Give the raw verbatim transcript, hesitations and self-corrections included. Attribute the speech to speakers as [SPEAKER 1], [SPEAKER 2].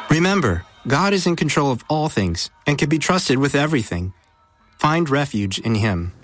[SPEAKER 1] Remember, God is in control of all things and can be trusted with everything. Find refuge in Him.